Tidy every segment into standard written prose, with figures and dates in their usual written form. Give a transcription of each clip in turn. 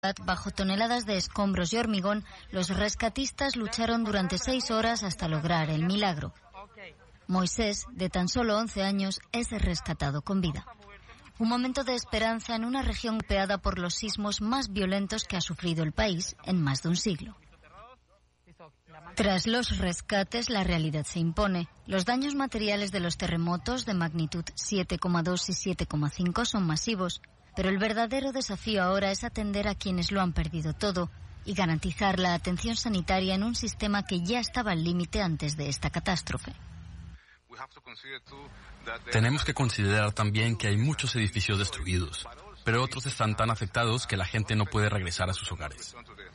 Bajo toneladas de escombros y hormigón, los rescatistas lucharon durante 6 horas hasta lograr el milagro. Moisés, de tan solo 11 años, es rescatado con vida. Un momento de esperanza en una región golpeada por los sismos más violentos que ha sufrido el país en más de un siglo. Tras los rescates, la realidad se impone. Los daños materiales de los terremotos de magnitud 7,2 y 7,5 son masivos. Pero el verdadero desafío ahora es atender a quienes lo han perdido todo y garantizar la atención sanitaria en un sistema que ya estaba al límite antes de esta catástrofe. Tenemos que considerar también que hay muchos edificios destruidos, pero otros están tan afectados que la gente no puede regresar a sus hogares.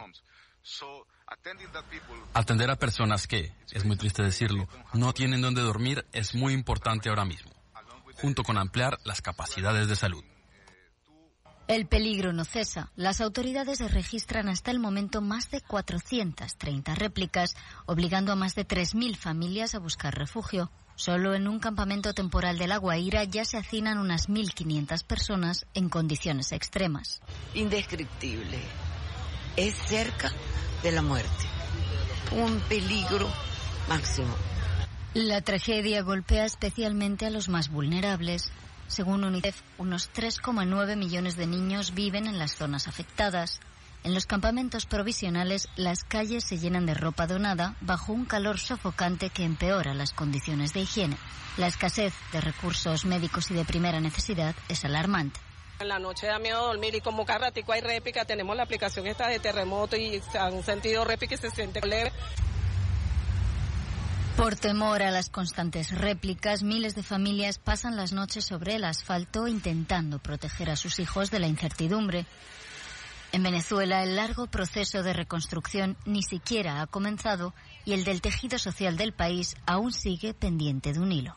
Atender a personas que, es muy triste decirlo, no tienen dónde dormir es muy importante ahora mismo, junto con ampliar las capacidades de salud. El peligro no cesa. Las autoridades registran hasta el momento más de 430 réplicas, obligando a más de 3.000 familias a buscar refugio. Solo en un campamento temporal de La Guaira ya se hacinan unas 1.500 personas en condiciones extremas. Indescriptible. Es cerca de la muerte. Un peligro máximo. La tragedia golpea especialmente a los más vulnerables. Según UNICEF, unos 3,9 millones de niños viven en las zonas afectadas. En los campamentos provisionales, las calles se llenan de ropa donada bajo un calor sofocante que empeora las condiciones de higiene. La escasez de recursos médicos y de primera necesidad es alarmante. En la noche da miedo dormir y como cada ratico hay réplica, tenemos la aplicación esta de terremoto y han sentido réplica y se siente leve. Por temor a las constantes réplicas, miles de familias pasan las noches sobre el asfalto intentando proteger a sus hijos de la incertidumbre. En Venezuela, el largo proceso de reconstrucción ni siquiera ha comenzado y el del tejido social del país aún sigue pendiente de un hilo.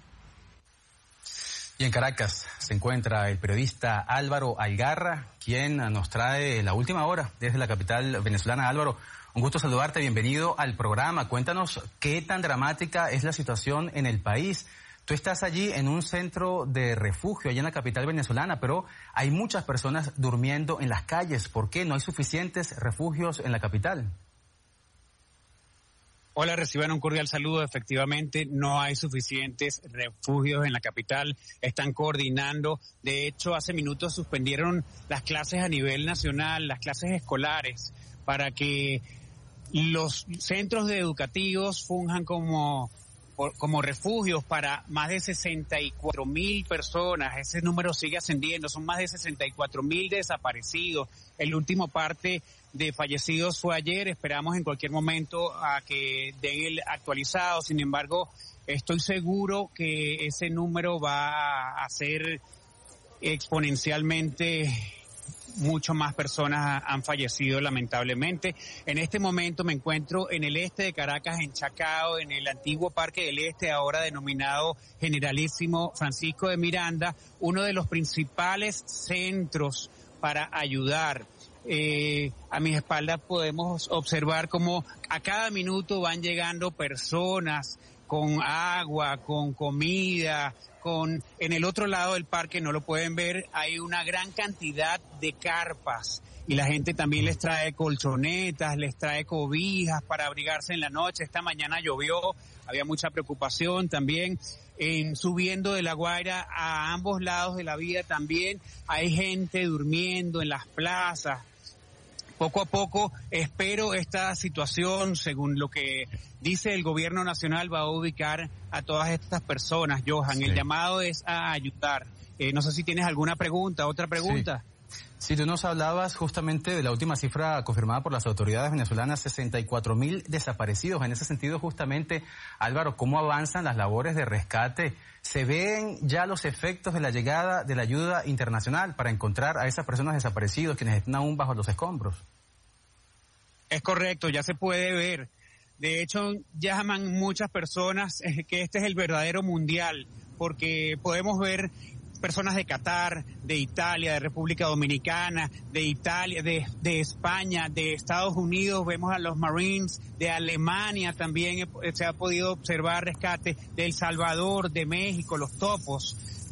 Y en Caracas se encuentra el periodista Álvaro Algarra, quien nos trae la última hora desde la capital venezolana. Álvaro, un gusto saludarte, bienvenido al programa. Cuéntanos qué tan dramática es la situación en el país. Tú estás allí en un centro de refugio, allá en la capital venezolana, pero hay muchas personas durmiendo en las calles. ¿Por qué no hay suficientes refugios en la capital? Hola, reciban un cordial saludo. Efectivamente, no hay suficientes refugios en la capital. Están coordinando. De hecho, hace minutos suspendieron las clases a nivel nacional, las clases escolares, para que los centros educativos funjan como refugios para más de 64.000 personas. Ese número sigue ascendiendo, son más de 64.000 desaparecidos. El último parte de fallecidos fue ayer, esperamos en cualquier momento a que den el actualizado. Sin embargo, estoy seguro que ese número va a ser exponencialmente. Mucho más personas han fallecido lamentablemente. En este momento me encuentro en el este de Caracas, en Chacao, en el antiguo Parque del Este, ahora denominado Generalísimo Francisco de Miranda, uno de los principales centros para ayudar. A mis espaldas podemos observar cómo a cada minuto van llegando personas con agua, con comida, en el otro lado del parque, no lo pueden ver, hay una gran cantidad de carpas y la gente también les trae colchonetas, les trae cobijas para abrigarse en la noche. Esta mañana llovió, había mucha preocupación también. Subiendo de La Guaira a ambos lados de la vía también hay gente durmiendo en las plazas. Poco a poco espero esta situación, según lo que dice el gobierno nacional, va a ubicar a todas estas personas. Johan, sí. El llamado es a ayudar. No sé si tienes alguna pregunta, otra pregunta. Sí, tú nos hablabas justamente de la última cifra confirmada por las autoridades venezolanas, 64.000 desaparecidos. En ese sentido, justamente, Álvaro, ¿cómo avanzan las labores de rescate? ¿Se ven ya los efectos de la llegada de la ayuda internacional para encontrar a esas personas desaparecidas quienes están aún bajo los escombros? Es correcto, ya se puede ver. De hecho, llaman muchas personas que este es el verdadero mundial, porque podemos ver personas de Qatar, de Italia, de República Dominicana, de Italia, de España, de Estados Unidos, vemos a los Marines, de Alemania también se ha podido observar rescate, de El Salvador, de México, los topos.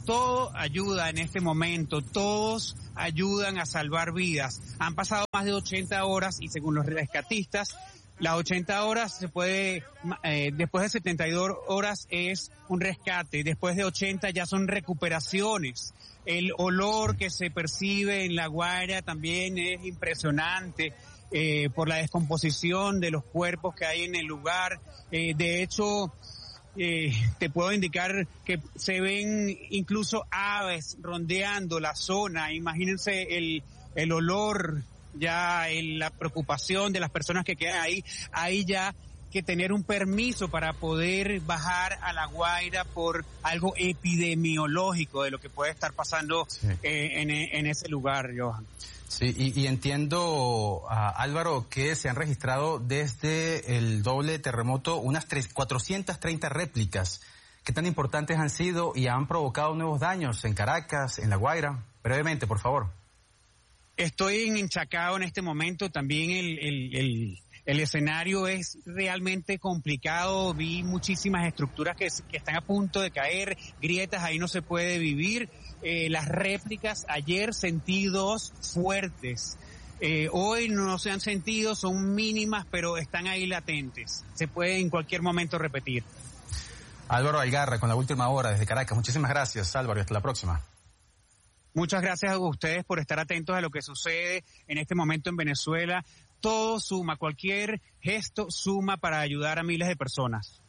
todo ayuda en este momento, todos ayudan a salvar vidas. Han pasado más de 80 horas y según los rescatistas, las 80 horas se puede, después de 72 horas es un rescate, después de 80 ya son recuperaciones. El olor que se percibe en La Guaira también es impresionante por la descomposición de los cuerpos que hay en el lugar. De hecho, te puedo indicar que se ven incluso aves rondeando la zona. Imagínense el olor, ya la preocupación de las personas que quedan ahí. Hay ya que tener un permiso para poder bajar a La Guaira por algo epidemiológico de lo que puede estar pasando en ese lugar, Johan. Sí, y entiendo, Álvaro, que se han registrado desde el doble terremoto unas 430 réplicas. ¿Qué tan importantes han sido y han provocado nuevos daños en Caracas, en La Guaira? Brevemente, por favor. Estoy en Chacao en este momento. También el escenario es realmente complicado. Vi muchísimas estructuras que están a punto de caer, grietas, ahí no se puede vivir. Las réplicas, ayer sentí 2 fuertes. Hoy no se han sentido, son mínimas, pero están ahí latentes. Se puede en cualquier momento repetir. Álvaro Algarra, con la última hora desde Caracas. Muchísimas gracias, Álvaro, y hasta la próxima. Muchas gracias a ustedes por estar atentos a lo que sucede en este momento en Venezuela. Todo suma, cualquier gesto suma para ayudar a miles de personas.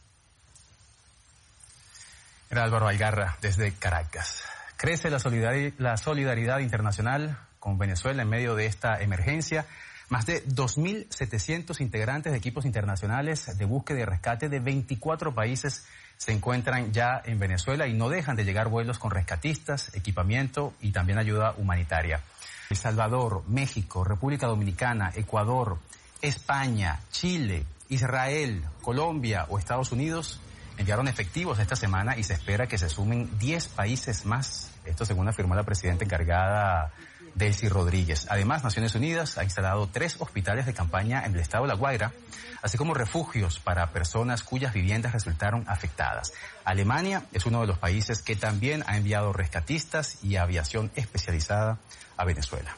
Era Álvaro Algarra desde Caracas. Crece la solidaridad internacional con Venezuela en medio de esta emergencia. Más de 2.700 integrantes de equipos internacionales de búsqueda y rescate de 24 países se encuentran ya en Venezuela y no dejan de llegar vuelos con rescatistas, equipamiento y también ayuda humanitaria. El Salvador, México, República Dominicana, Ecuador, España, Chile, Israel, Colombia o Estados Unidos enviaron efectivos esta semana y se espera que se sumen 10 países más. Esto según afirmó la presidenta encargada, Delcy Rodríguez. Además, Naciones Unidas ha instalado 3 hospitales de campaña en el estado de La Guaira, así como refugios para personas cuyas viviendas resultaron afectadas. Alemania es uno de los países que también ha enviado rescatistas y aviación especializada a Venezuela.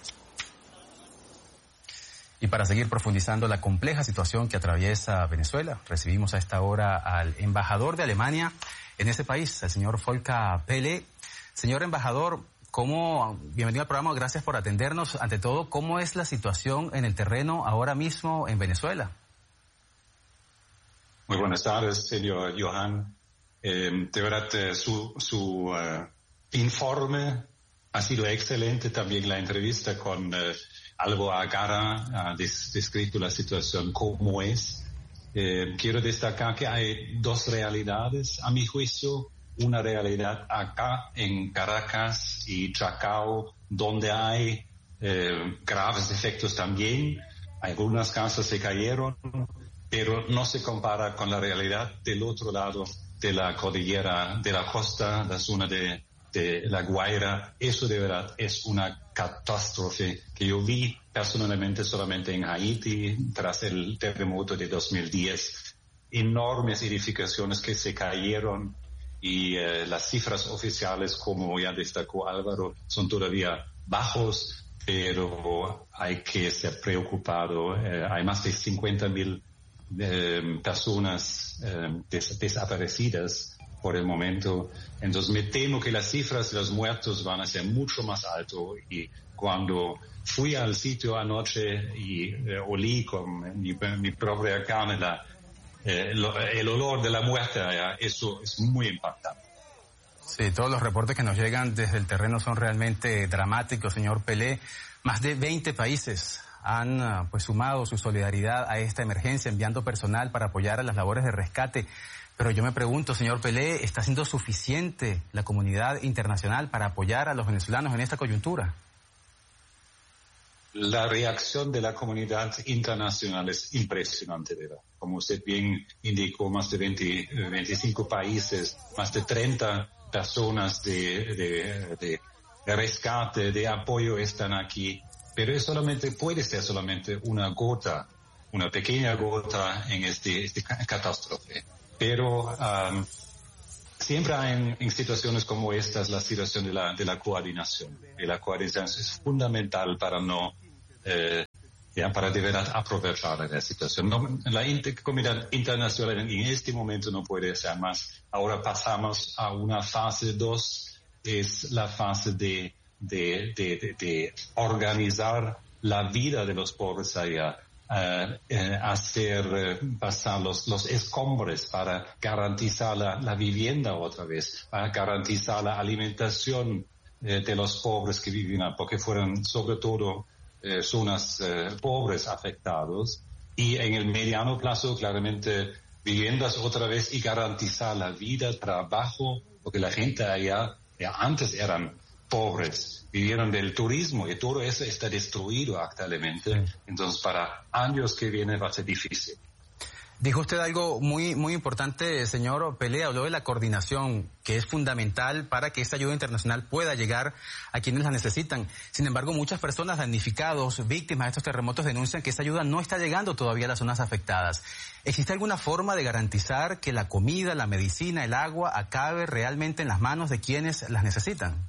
Y para seguir profundizando la compleja situación que atraviesa Venezuela, recibimos a esta hora al embajador de Alemania en ese país, el señor Volker Pelle. Señor embajador, bienvenido al programa, gracias por atendernos. Ante todo, ¿cómo es la situación en el terreno ahora mismo en Venezuela? Muy buenas tardes, señor Johan. De verdad, su informe ha sido excelente. También la entrevista con Álvaro Algarra ha descrito la situación como es. Quiero destacar que hay 2 realidades, a mi juicio. Una realidad acá en Caracas y Chacao, donde hay graves efectos también. Algunas casas se cayeron, pero no se compara con la realidad del otro lado de la cordillera, de la costa, la zona de La Guaira. Eso de verdad es una catástrofe que yo vi personalmente solamente en Haití tras el terremoto de 2010. Enormes edificaciones que se cayeron. Y las cifras oficiales, como ya destacó Álvaro, son todavía bajos, pero hay que ser preocupado. Hay más de 50.000 personas desaparecidas por el momento. Entonces me temo que las cifras de los muertos van a ser mucho más altas. Y cuando fui al sitio anoche y olí con mi propia carne el olor de la muerte, eso es muy impactante. Sí, todos los reportes que nos llegan desde el terreno son realmente dramáticos, señor Pelle. Más de 20 países han sumado su solidaridad a esta emergencia, enviando personal para apoyar a las labores de rescate. Pero yo me pregunto, señor Pelle, ¿está siendo suficiente la comunidad internacional para apoyar a los venezolanos en esta coyuntura? La reacción de la comunidad internacional es impresionante, ¿verdad? Como usted bien indicó, más de 25 países, más de 30 personas de rescate, de apoyo están aquí. Pero puede ser solamente una gota, una pequeña gota en este catástrofe. Pero siempre hay en situaciones como estas la situación de la coordinación. Y la coordinación es fundamental para para de verdad aprovechar la situación. La comunidad internacional en este momento no puede ser más. Ahora pasamos a una fase 2, es la fase de organizar la vida de los pobres allá. Hacer pasar los escombros para garantizar la vivienda otra vez, para garantizar la alimentación de los pobres que viven, porque fueron sobre todo zonas pobres afectados, y en el mediano plazo claramente viviendas otra vez y garantizar la vida, trabajo, porque la gente allá antes eran pobres, vivieron del turismo y todo eso está destruido actualmente. Entonces para años que vienen va a ser difícil. Dijo usted algo muy importante, señor Pelé, habló de la coordinación, que es fundamental para que esta ayuda internacional pueda llegar a quienes la necesitan. Sin embargo, muchas personas damnificados, víctimas de estos terremotos, denuncian que esta ayuda no está llegando todavía a las zonas afectadas. ¿Existe alguna forma de garantizar que la comida, la medicina, el agua acabe realmente en las manos de quienes las necesitan?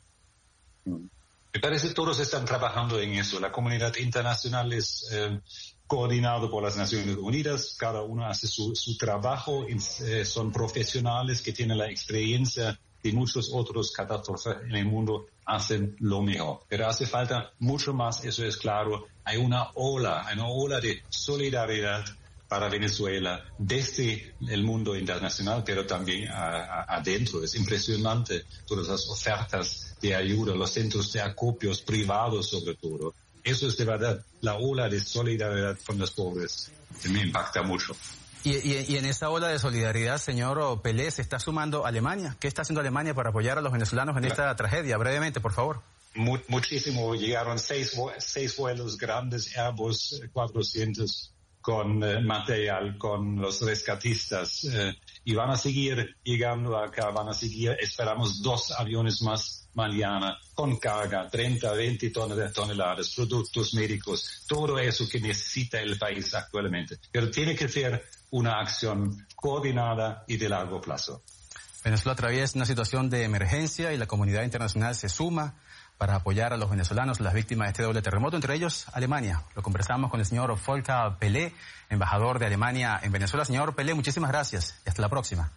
Me parece que todos están trabajando en eso. La comunidad internacional es coordinado por las Naciones Unidas, cada uno hace su trabajo, son profesionales que tienen la experiencia de muchos otros catástrofes en el mundo, hacen lo mejor. Pero hace falta mucho más, eso es claro. Hay una ola de solidaridad para Venezuela desde el mundo internacional, pero también adentro. Es impresionante todas las ofertas de ayuda, los centros de acopios privados sobre todo. Eso es de verdad la ola de solidaridad con los pobres, que me impacta mucho. Y en esa ola de solidaridad, señor Pelé, se está sumando Alemania. ¿Qué está haciendo Alemania para apoyar a los venezolanos en esta tragedia? Brevemente, por favor. Muchísimo. Llegaron seis vuelos grandes, Airbus 400, con material, con los rescatistas. Y van a seguir llegando acá, esperamos 2 aviones más mañana, con carga, 30, 20 toneladas, productos médicos, todo eso que necesita el país actualmente. Pero tiene que ser una acción coordinada y de largo plazo. Venezuela atraviesa una situación de emergencia y la comunidad internacional se suma para apoyar a los venezolanos, las víctimas de este doble terremoto, entre ellos Alemania. Lo conversamos con el señor Volker Pelé, embajador de Alemania en Venezuela. Señor Pelé, muchísimas gracias y hasta la próxima.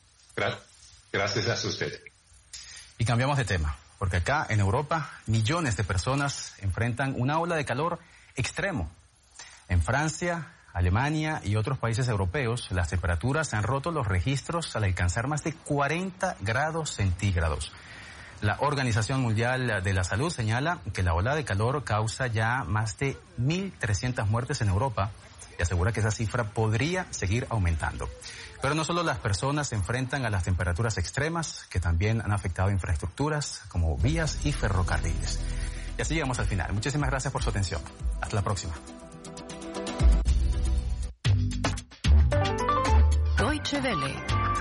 Gracias a usted. Y cambiamos de tema, porque acá en Europa millones de personas enfrentan una ola de calor extremo. En Francia, Alemania y otros países europeos, las temperaturas han roto los registros al alcanzar más de 40 grados centígrados. La Organización Mundial de la Salud señala que la ola de calor causa ya más de 1.300 muertes en Europa y asegura que esa cifra podría seguir aumentando. Pero no solo las personas se enfrentan a las temperaturas extremas, que también han afectado infraestructuras como vías y ferrocarriles. Y así llegamos al final. Muchísimas gracias por su atención. Hasta la próxima. Deutsche Welle.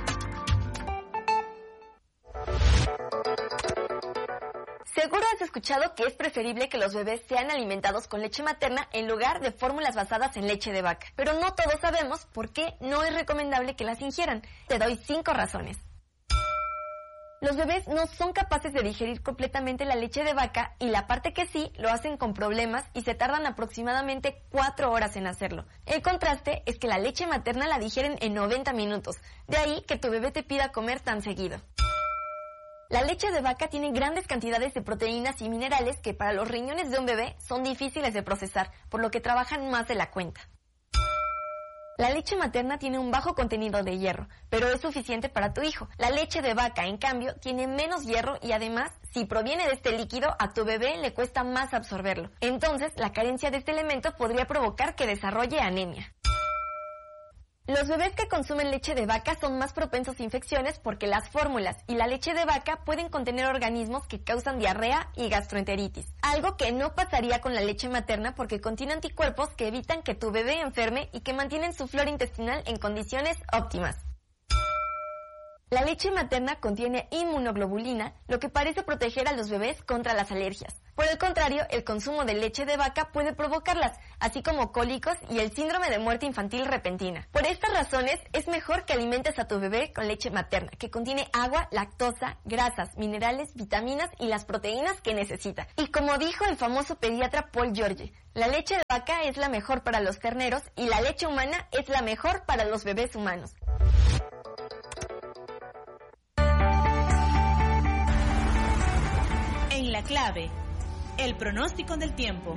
Seguro has escuchado que es preferible que los bebés sean alimentados con leche materna en lugar de fórmulas basadas en leche de vaca. Pero no todos sabemos por qué no es recomendable que las ingieran. Te doy 5 razones. Los bebés no son capaces de digerir completamente la leche de vaca y la parte que sí lo hacen con problemas y se tardan aproximadamente 4 horas en hacerlo. El contraste es que la leche materna la digieren en 90 minutos. De ahí que tu bebé te pida comer tan seguido. La leche de vaca tiene grandes cantidades de proteínas y minerales que para los riñones de un bebé son difíciles de procesar, por lo que trabajan más de la cuenta. La leche materna tiene un bajo contenido de hierro, pero es suficiente para tu hijo. La leche de vaca, en cambio, tiene menos hierro y además, si proviene de este líquido, a tu bebé le cuesta más absorberlo. Entonces, la carencia de este elemento podría provocar que desarrolle anemia. Los bebés que consumen leche de vaca son más propensos a infecciones porque las fórmulas y la leche de vaca pueden contener organismos que causan diarrea y gastroenteritis, algo que no pasaría con la leche materna porque contiene anticuerpos que evitan que tu bebé enferme y que mantienen su flora intestinal en condiciones óptimas. La leche materna contiene inmunoglobulina, lo que parece proteger a los bebés contra las alergias. Por el contrario, el consumo de leche de vaca puede provocarlas, así como cólicos y el síndrome de muerte infantil repentina. Por estas razones, es mejor que alimentes a tu bebé con leche materna, que contiene agua, lactosa, grasas, minerales, vitaminas y las proteínas que necesita. Y como dijo el famoso pediatra Paul George, la leche de vaca es la mejor para los terneros y la leche humana es la mejor para los bebés humanos. En la clave, el pronóstico del tiempo.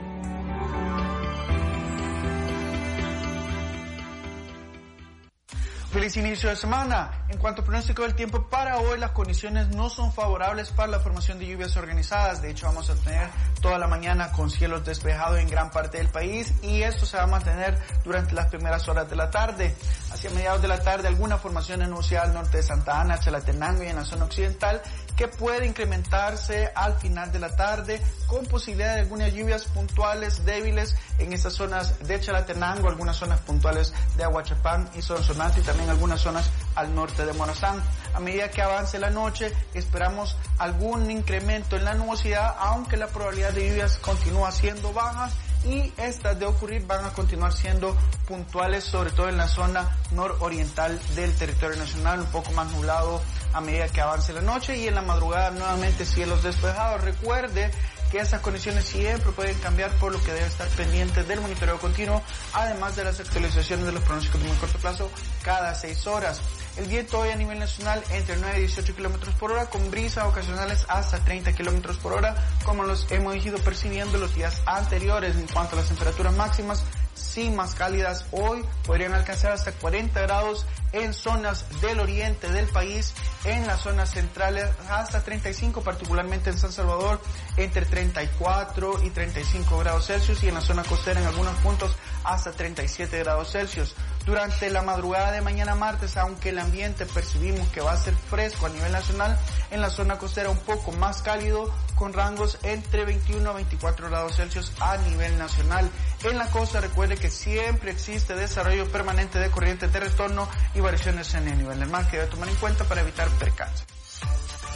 Feliz inicio de semana. En cuanto al pronóstico del tiempo para hoy, las condiciones no son favorables para la formación de lluvias organizadas. De hecho, vamos a tener toda la mañana con cielos despejados en gran parte del país y esto se va a mantener durante las primeras horas de la tarde. Hacia mediados de la tarde, alguna formación enunciada al norte de Santa Ana, Chalatenango y en la zona occidental que puede incrementarse al final de la tarde con posibilidad de algunas lluvias puntuales débiles en estas zonas de Chalatenango, algunas zonas puntuales de Aguachapán y Sonsonate y también algunas zonas al norte de Morazán. A medida que avance la noche esperamos algún incremento en la nubosidad, aunque la probabilidad de lluvias continúa siendo baja y estas de ocurrir van a continuar siendo puntuales, sobre todo en la zona nororiental del territorio nacional, un poco más nublado a medida que avance la noche y en la madrugada nuevamente cielos despejados. Recuerde que estas condiciones siempre pueden cambiar, por lo que debe estar pendiente del monitoreo continuo, además de las actualizaciones de los pronósticos de muy corto plazo cada 6 horas. El viento hoy a nivel nacional entre 9 y 18 kilómetros por hora, con brisas ocasionales hasta 30 kilómetros por hora, como los hemos ido percibiendo los días anteriores. En cuanto a las temperaturas máximas, sí más cálidas hoy, podrían alcanzar hasta 40 grados en zonas del oriente del país, en las zonas centrales hasta 35, particularmente en San Salvador, entre 34 y 35 grados Celsius, y en la zona costera en algunos puntos hasta 37 grados Celsius. Durante la madrugada de mañana martes, aunque el ambiente percibimos que va a ser fresco a nivel nacional, en la zona costera un poco más cálido, con rangos entre 21 a 24 grados Celsius a nivel nacional. En la costa recuerde que siempre existe desarrollo permanente de corrientes de retorno y variaciones en el nivel del mar que debe tomar en cuenta para evitar percances.